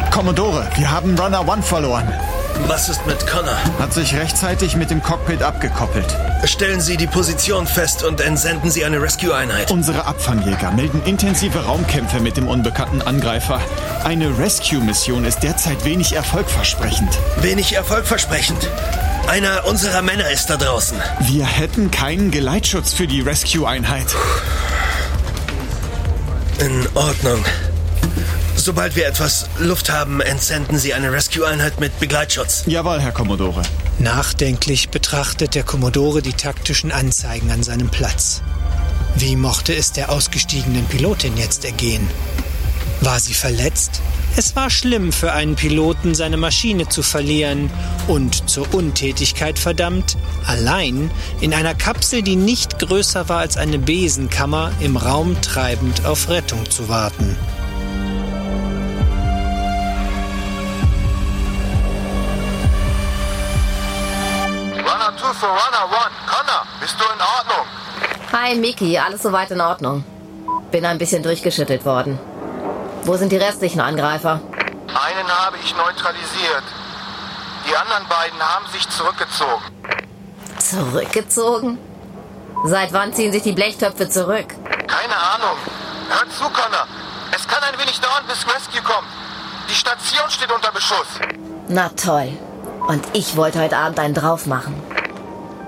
Commodore, wir haben Runner One verloren. Was ist mit Connor? Hat sich rechtzeitig mit dem Cockpit abgekoppelt. Stellen Sie die Position fest und entsenden Sie eine Rescue-Einheit. Unsere Abfangjäger melden intensive Raumkämpfe mit dem unbekannten Angreifer. Eine Rescue-Mission ist derzeit wenig erfolgversprechend. Wenig erfolgversprechend? Einer unserer Männer ist da draußen. Wir hätten keinen Geleitschutz für die Rescue-Einheit. In Ordnung. Sobald wir etwas Luft haben, entsenden Sie eine Rescue-Einheit mit Begleitschutz. Jawohl, Herr Commodore. Nachdenklich betrachtet der Commodore die taktischen Anzeigen an seinem Platz. Wie mochte es der ausgestiegenen Pilotin jetzt ergehen? War sie verletzt? Es war schlimm für einen Piloten, seine Maschine zu verlieren und zur Untätigkeit verdammt, allein in einer Kapsel, die nicht größer war als eine Besenkammer, im Raum treibend auf Rettung zu warten. Runner 2 für Runner 1. Connor, bist du in Ordnung? Hi, Miki. Alles soweit in Ordnung. Bin ein bisschen durchgeschüttelt worden. Wo sind die restlichen Angreifer? Einen habe ich neutralisiert. Die anderen beiden haben sich zurückgezogen. Zurückgezogen? Seit wann ziehen sich die Blechtöpfe zurück? Keine Ahnung. Hör zu, Connor. Es kann ein wenig dauern, bis Rescue kommt. Die Station steht unter Beschuss. Na toll. Und ich wollte heute Abend einen drauf machen.